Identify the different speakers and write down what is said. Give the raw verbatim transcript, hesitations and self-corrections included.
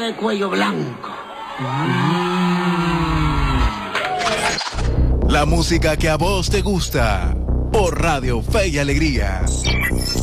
Speaker 1: de cuello blanco.
Speaker 2: La música que a vos te gusta por Radio Fe y Alegría.